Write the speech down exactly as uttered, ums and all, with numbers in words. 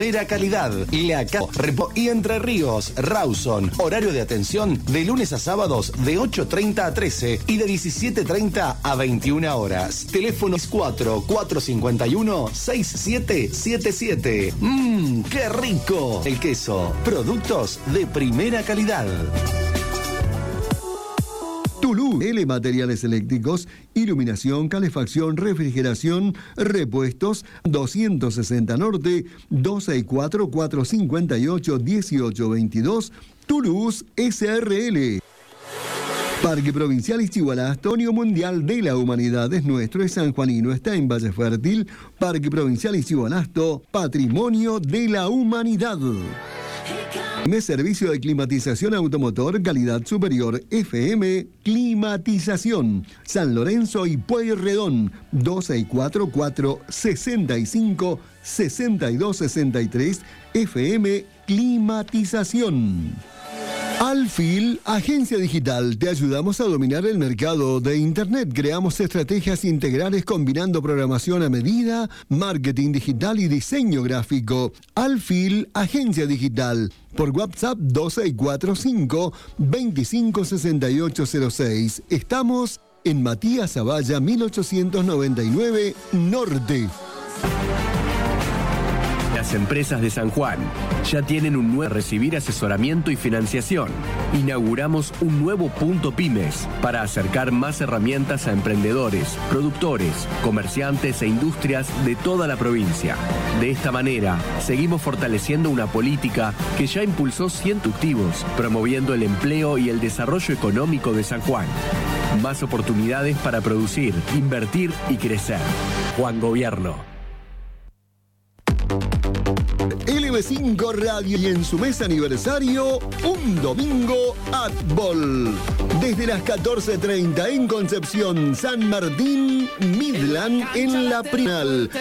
Primera calidad, La Ca- Repo y Entre Ríos, Rawson. Horario de atención de lunes a sábados de ocho treinta a trece y de diecisiete treinta a veintiuna horas. Teléfonos cuatro cuatro cinco uno seis siete siete siete. Mmm, qué rico el queso. Productos de primera calidad. Tulú, L Materiales Eléctricos, iluminación, calefacción, refrigeración, repuestos, doscientos sesenta Norte, dos seis cuatro, cuatro cinco ocho, uno ocho dos dos, Toulouse S R L. Parque Provincial Ixigualá, Antonio Mundial de la Humanidad es nuestro, es sanjuanino, está en Valle Fértil. Parque Provincial Ixigualasto, Patrimonio de la Humanidad. M Servicio de Climatización Automotor, calidad superior, F M, climatización. San Lorenzo y Pueyrredón, dos seis cuatro, cuatro sesenta y cinco, sesenta y dos sesenta y tres, F M, climatización. Alfil, agencia digital, te ayudamos a dominar el mercado de Internet. Creamos estrategias integrales combinando programación a medida, marketing digital y diseño gráfico. Alfil, agencia digital. Por WhatsApp dos seis cuatro cinco, veinticinco sesenta y ocho cero seis. Estamos en Matías Zavalla mil ochocientos noventa y nueve Norte. Las empresas de San Juan ya tienen un nuevo recibir asesoramiento y financiación. Inauguramos un nuevo punto pymes para acercar más herramientas a emprendedores, productores, comerciantes e industrias de toda la provincia. De esta manera, seguimos fortaleciendo una política que ya impulsó cientos activos, promoviendo el empleo y el desarrollo económico de San Juan. Más oportunidades para producir, invertir y crecer. Juan Gobierno. L B cinco Radio y en su mes aniversario, un domingo Atbol. Desde las catorce treinta en Concepción, San Martín, Midland en La Primal.